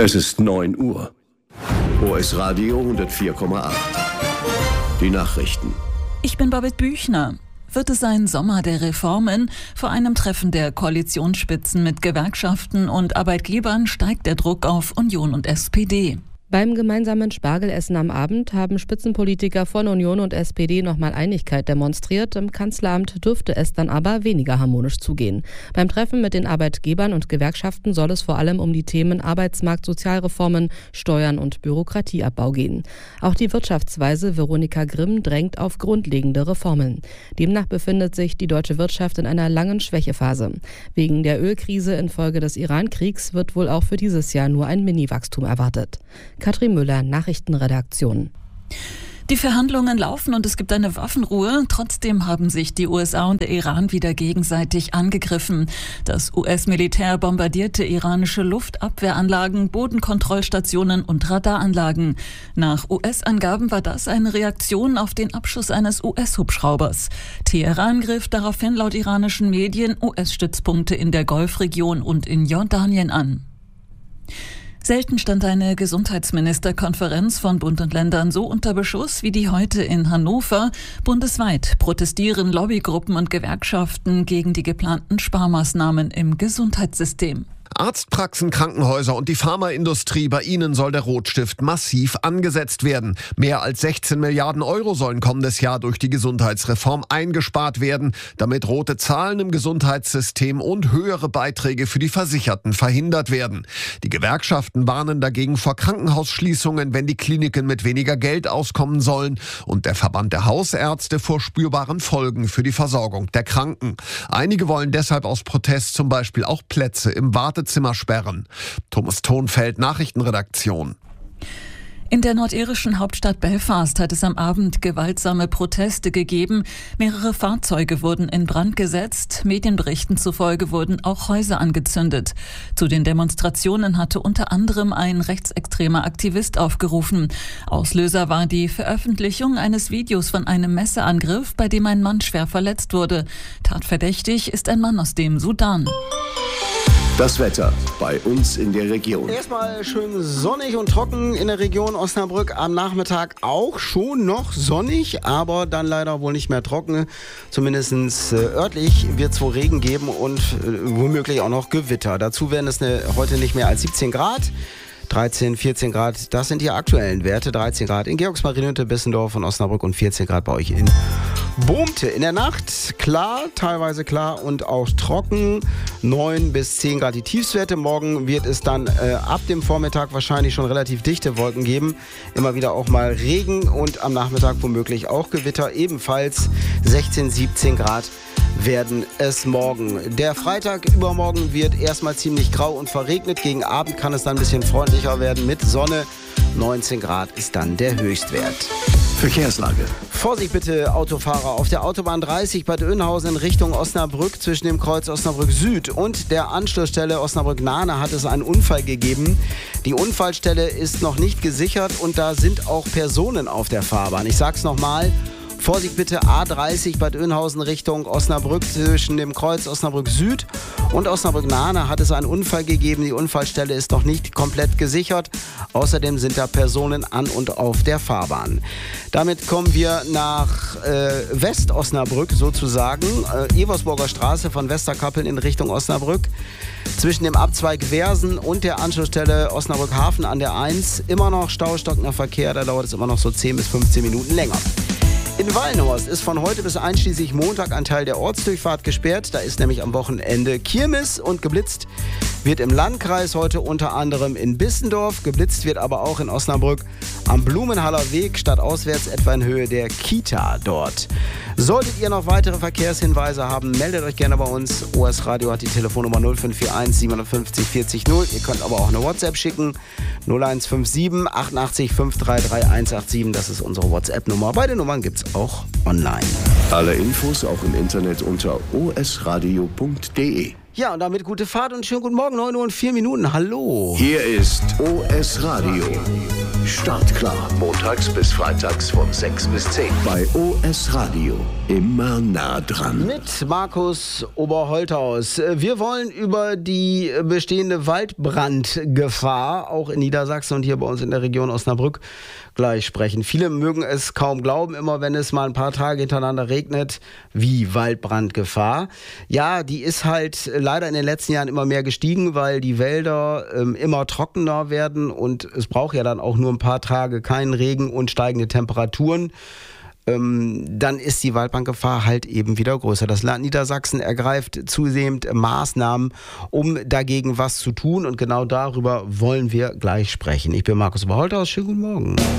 Es ist 9 Uhr. OS Radio 104,8. Die Nachrichten. Ich bin Babette Büchner. Wird es ein Sommer der Reformen? Vor einem Treffen der Koalitionsspitzen mit Gewerkschaften und Arbeitgebern steigt der Druck auf Union und SPD. Beim gemeinsamen Spargelessen am Abend haben Spitzenpolitiker von Union und SPD nochmal Einigkeit demonstriert. Im Kanzleramt dürfte es dann aber weniger harmonisch zugehen. Beim Treffen mit den Arbeitgebern und Gewerkschaften soll es vor allem um die Themen Arbeitsmarkt, Sozialreformen, Steuern und Bürokratieabbau gehen. Auch die Wirtschaftsweise Veronika Grimm drängt auf grundlegende Reformen. Demnach befindet sich die deutsche Wirtschaft in einer langen Schwächephase. Wegen der Ölkrise infolge des Iran-Kriegs wird wohl auch für dieses Jahr nur ein Mini-Wachstum erwartet. Katrin Müller, Nachrichtenredaktion. Die Verhandlungen laufen und es gibt eine Waffenruhe. Trotzdem haben sich die USA und der Iran wieder gegenseitig angegriffen. Das US-Militär bombardierte iranische Luftabwehranlagen, Bodenkontrollstationen und Radaranlagen. Nach US-Angaben war das eine Reaktion auf den Abschuss eines US-Hubschraubers. Teheran griff daraufhin laut iranischen Medien US-Stützpunkte in der Golfregion und in Jordanien an. Selten stand eine Gesundheitsministerkonferenz von Bund und Ländern so unter Beschuss wie die heute in Hannover. Bundesweit protestieren Lobbygruppen und Gewerkschaften gegen die geplanten Sparmaßnahmen im Gesundheitssystem. Arztpraxen, Krankenhäuser und die Pharmaindustrie, bei ihnen soll der Rotstift massiv angesetzt werden. Mehr als 16 Milliarden Euro sollen kommendes Jahr durch die Gesundheitsreform eingespart werden, damit rote Zahlen im Gesundheitssystem und höhere Beiträge für die Versicherten verhindert werden. Die Gewerkschaften warnen dagegen vor Krankenhausschließungen, wenn die Kliniken mit weniger Geld auskommen sollen, und der Verband der Hausärzte vor spürbaren Folgen für die Versorgung der Kranken. Einige wollen deshalb aus Protest zum Beispiel auch Plätze im Wartezimmer sperren. Thomas Thonfeld, Nachrichtenredaktion. In der nordirischen Hauptstadt Belfast hat es am Abend gewaltsame Proteste gegeben. Mehrere Fahrzeuge wurden in Brand gesetzt. Medienberichten zufolge wurden auch Häuser angezündet. Zu den Demonstrationen hatte unter anderem ein rechtsextremer Aktivist aufgerufen. Auslöser war die Veröffentlichung eines Videos von einem Messerangriff, bei dem ein Mann schwer verletzt wurde. Tatverdächtig ist ein Mann aus dem Sudan. Das Wetter bei uns in der Region. Erstmal schön sonnig und trocken in der Region Osnabrück. Am Nachmittag auch schon noch sonnig, aber dann leider wohl nicht mehr trocken. Zumindest örtlich wird es wohl Regen geben und womöglich auch noch Gewitter. Dazu werden es heute nicht mehr als 17 Grad. 13, 14 Grad, das sind die aktuellen Werte. 13 Grad in Georgsmarienhütte, Bissendorf und Osnabrück und 14 Grad bei euch in Bohmte. In der Nacht klar, teilweise klar und auch trocken. 9 bis 10 Grad die Tiefstwerte. Morgen wird es dann ab dem Vormittag wahrscheinlich schon relativ dichte Wolken geben. Immer wieder auch mal Regen und am Nachmittag womöglich auch Gewitter. Ebenfalls 16, 17 Grad werden es morgen. Der Freitag übermorgen wird erstmal ziemlich grau und verregnet. Gegen Abend kann es dann ein bisschen freundlicher werden mit Sonne. 19 Grad ist dann der Höchstwert. Verkehrslage. Vorsicht bitte, Autofahrer. Auf der Autobahn 30 Bad Oeynhausen in Richtung Osnabrück zwischen dem Kreuz Osnabrück Süd und der Anschlussstelle Osnabrück-Nahne hat es einen Unfall gegeben. Die Unfallstelle ist noch nicht gesichert und da sind auch Personen auf der Fahrbahn. Ich sag's nochmal. Vorsicht bitte, A30 Bad Oeynhausen Richtung Osnabrück zwischen dem Kreuz Osnabrück Süd und Osnabrück-Nahne hat es einen Unfall gegeben. Die Unfallstelle ist noch nicht komplett gesichert. Außerdem sind da Personen an und auf der Fahrbahn. Damit kommen wir nach West-Osnabrück sozusagen. Eversburger Straße von Westerkappeln in Richtung Osnabrück. Zwischen dem Abzweig Versen und der Anschlussstelle Osnabrück-Hafen an der 1 immer noch staustockender Verkehr. Da dauert es immer noch so 10 bis 15 Minuten länger. In Wallenhorst ist von heute bis einschließlich Montag ein Teil der Ortsdurchfahrt gesperrt. Da ist nämlich am Wochenende Kirmes und geblitzt wird im Landkreis heute unter anderem in Bissendorf. Geblitzt wird aber auch in Osnabrück am Blumenhaller Weg, stadtauswärts etwa in Höhe der Kita dort. Solltet ihr noch weitere Verkehrshinweise haben, meldet euch gerne bei uns. OS Radio hat die Telefonnummer 0541 750 40 0. Ihr könnt aber auch eine WhatsApp schicken. 0157 88 533 187. Das ist unsere WhatsApp-Nummer. Beide Nummern gibt's auch online. Alle Infos auch im Internet unter osradio.de. Ja, und damit gute Fahrt und schönen guten Morgen, 9 Uhr und 4 Minuten. Hallo. Hier ist OS Radio. Startklar. Montags bis freitags von 6 bis 10. Bei OS Radio. Immer nah dran. Mit Markus Oberholthaus. Wir wollen über die bestehende Waldbrandgefahr auch in Niedersachsen und hier bei uns in der Region Osnabrück gleich sprechen. Viele mögen es kaum glauben, immer wenn es mal ein paar Tage hintereinander regnet, wie Waldbrandgefahr. Ja, die ist halt leider in den letzten Jahren immer mehr gestiegen, weil die Wälder immer trockener werden und es braucht ja dann auch nur ein paar Tage keinen Regen und steigende Temperaturen. Dann ist die Waldbrandgefahr halt eben wieder größer. Das Land Niedersachsen ergreift zusehends Maßnahmen, um dagegen was zu tun und genau darüber wollen wir gleich sprechen. Ich bin Markus Oberholthaus, schönen guten Morgen.